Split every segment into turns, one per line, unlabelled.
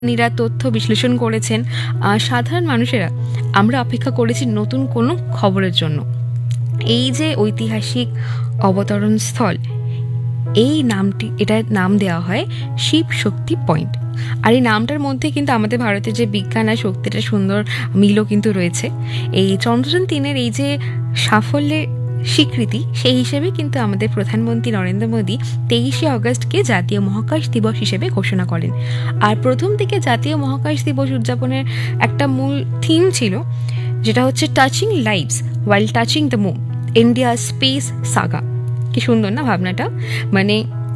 বিজ্ঞানীরা তথ্য বিশ্লেষণ করেছেন, সাধারণ মানুষেরা আমরা অপেক্ষা করেছি নতুন কোনো খবরের জন্য। এই যে ঐতিহাসিক অবতরণ স্থল, এটার নাম দেওয়া হয় শিব শক্তি পয়েন্ট। আর এই নামটার মধ্যে কিন্তু আমাদের ভারতের যে বিজ্ঞান আর শক্তিটা সুন্দর মিলও কিন্তু রয়েছে। এই চন্দ্রযান 3-এর এই যে সাফল্যের স্বীকৃতি, সেই হিসেবে কিন্তু আমাদের প্রধানমন্ত্রী নরেন্দ্র মোদী 23শে অগস্টকে জাতীয় মহাকাশ দিবস হিসেবে ঘোষণা করেন। আর প্রথম দিকে জাতীয় মহাকাশ দিবস উদযাপনের একটা মূল থিম ছিল, যেটা হচ্ছে touching lives while touching the moon, India space Saga. কি সুন্দর না ভাবনাটা, মানে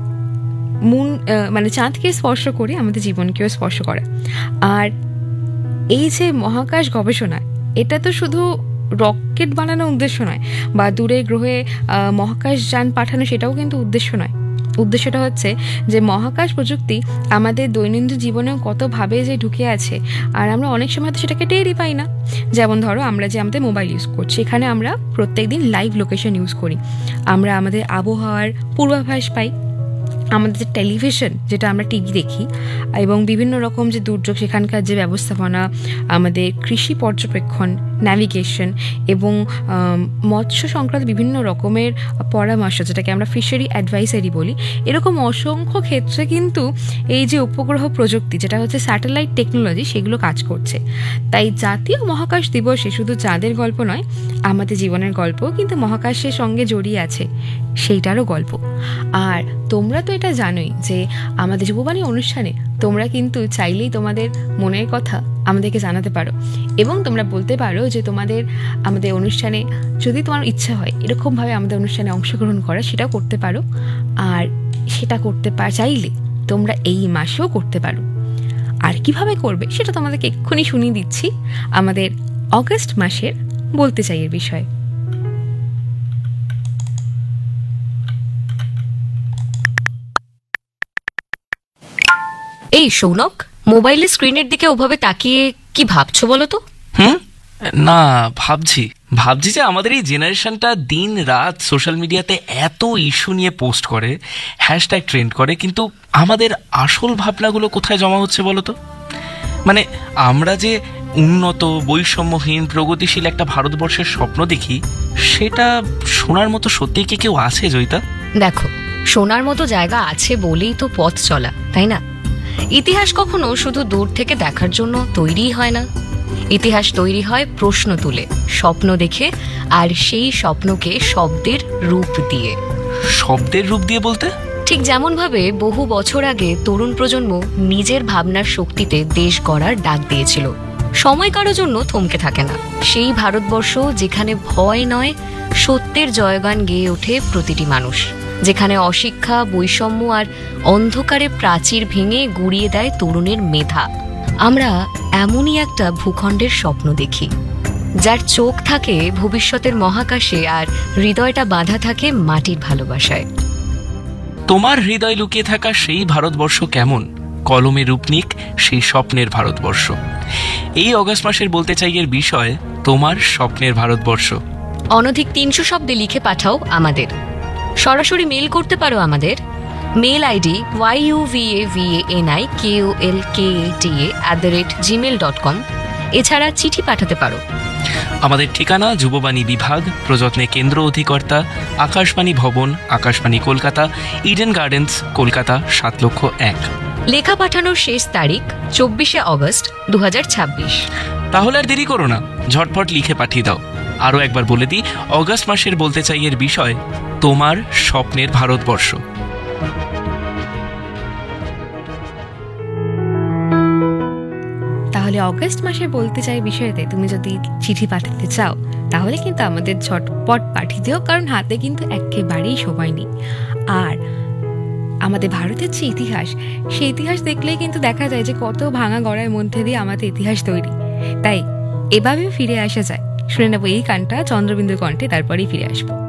চাঁদকে স্পর্শ করে আমাদের জীবনকেও স্পর্শ করা। আর এই যে মহাকাশ গবেষণা, এটা তো শুধু রকেট বানানোর উদ্দেশ্য নয়, বা দূরে গ্রহে মহাকাশ যান পাঠানো, সেটাও কিন্তু উদ্দেশ্য নয়। উদ্দেশ্যটা হচ্ছে যে মহাকাশ প্রযুক্তি আমাদের দৈনন্দিন জীবনেও কতভাবে যে ঢুকে আছে, আর আমরা অনেক সময় তো সেটাকে টেরই পাই না। যেমন ধরো, আমরা যে আমাদের মোবাইল ইউজ করছি, এখানে আমরা প্রত্যেকদিন লাইভ লোকেশন ইউজ করি, আমরা আমাদের আবহাওয়ার পূর্বাভাস পাই, আমাদের যে টেলিভিশন, যেটা আমরা টিভি দেখি, এবং বিভিন্ন রকম যে দুর্যোগ, সেখানকার যে ব্যবস্থাপনা, আমাদের কৃষি পর্যবেক্ষণ, ন্যাভিগেশন এবং মৎস্য সংক্রান্ত বিভিন্ন রকমের পরামর্শ, যেটাকে আমরা ফিশারি অ্যাডভাইসারি বলি, এরকম অসংখ্য ক্ষেত্রে কিন্তু এই যে উপগ্রহ প্রযুক্তি, যেটা হচ্ছে স্যাটেলাইট টেকনোলজি, সেগুলো কাজ করছে। তাই জাতীয় মহাকাশ দিবসে শুধু চাঁদের গল্প নয়, আমাদের জীবনের গল্পও কিন্তু মহাকাশের সঙ্গে জড়িয়ে আছে, সেইটারও গল্প। আর তোমরা তো এটা জানোই যে আমাদের যুববাণী অনুষ্ঠানে তোমরা কিন্তু চাইলেই তোমাদের মনের কথা আমাদেরকে জানাতে পারো, এবং তোমরা বলতে পারো যে আমাদের অনুষ্ঠানে যদি তোমার ইচ্ছা হয় এরকমভাবে আমাদের অনুষ্ঠানে অংশগ্রহণ করা, সেটাও করতে পারো। আর সেটা করতে চাইলে তোমরা এই মাসেও করতে পারো। আর কিভাবে করবে সেটা তোমাদেরকে এক্ষুনি শুনিয়ে দিচ্ছি আমাদের অগস্ট মাসের বলতে চাই এর বিষয়ে।
এই সৌনক, মোবাইলের স্ক্রিনের দিকে ওভাবে তাকিয়ে কি ভাবছো বলো তো?
না, ভাবছি যে আমাদের এই জেনারেশনটা দিন রাত সোশ্যাল মিডিয়াতে এত ইস্যু নিয়ে পোস্ট করে, হ্যাশট্যাগ ট্রেন্ড করে, কিন্তু আমাদের আসল ভাবনাগুলো কোথায় জমা হচ্ছে বলো তো? মানে আমরা যে উন্নত, বৈষম্যহীন, প্রগতিশীল একটা ভারতবর্ষের স্বপ্ন দেখি, সেটা শোনার মতো সত্যি কি কেউ আছে জয়িতা?
দেখো, শোনার মতো জায়গা আছে বলেই তো পথ চলা, তাই না? ইতিহাস কখনো শুধু দূর থেকে দেখার জন্য তৈরি হয় না। ইতিহাস তৈরি হয় প্রশ্ন তুলে, স্বপ্ন দেখে, আর সেই স্বপ্নকে শব্দের রূপ দিয়ে।
শব্দের রূপ দিয়ে বলতে?
ঠিক যেমন ভাবে বহু বছর আগে তরুণ প্রজন্ম নিজের ভাবনার শক্তিতে দেশ গড়ার ডাক দিয়েছিল। সময় কারো জন্য থমকে থাকে না। সেই ভারতবর্ষ যেখানে ভয় নয়, সত্যের জয়গান গেয়ে ওঠে প্রতিটি মানুষ, যেখানে অশিক্ষা, বৈষম্য আর অন্ধকারে প্রাচীর ভেঙে গুড়িয়ে দেয় তরুণের মেধা। আমরা এমনই একটা ভূখণ্ডের স্বপ্ন দেখি, যার চোখ থাকে ভবিষ্যতের মহাকাশে আর হৃদয়টা বাঁধা থাকে মাটির ভালোবাসায়।
তোমার হৃদয় লুকিয়ে থাকা সেই ভারতবর্ষ কেমন? কলমে রূপ নিক সেই স্বপ্নের ভারতবর্ষ। এই অগস্ট মাসের বলতে চাই এর বিষয় তোমার স্বপ্নের ভারতবর্ষ।
অনধিক 300 শব্দে লিখে পাঠাও আমাদের। সরাসরি মেল করতে পারো আমাদের। Mail ID yuvavanikoolkata@gmail.com। এছাড়া চিঠি পাঠাতে পারো।
আমাদের ঠিকানা যুববাণী বিভাগ, প্রযত্নে কেন্দ্র অধিকর্তা, আকাশবাণী ভবন, আকাশবাণী কলকাতা, ইডেন গার্ডেন্স, কলকাতা 7,01,000।
লেখা পাঠানোর শেষ তারিখ 24শে অগস্ট 2026।
তাহলে আর দেরি করো না, ঝটপট লিখে পাঠিয়ে দাও। আরও একবার বলে দিই, অগস্ট মাসের বলতে চাই এর বিষয় তোমার স্বপ্নের ভারতবর্ষ।
তাহলে অগস্ট মাসে বলতে চাই বিষয়তে তুমি যদি চিঠি পাঠাতে চাও, তাহলে কিন্তু আমাদের ঝটপট পাঠিয়ে দিও, কারণ হাতে কিন্তু একেবারেই সময় নেই। আর আমাদের ভারতের যে ইতিহাস, সেই ইতিহাস দেখলেই কিন্তু দেখা যায় যে কত ভাঙা গড়ার মধ্যে দিয়ে আমাদের ইতিহাস তৈরি। তাই এভাবেও ফিরে আসা যায়। শুনে নেবো এই গানটা চন্দ্রবিন্দুর কণ্ঠে, তারপরেই ফিরে আসবো।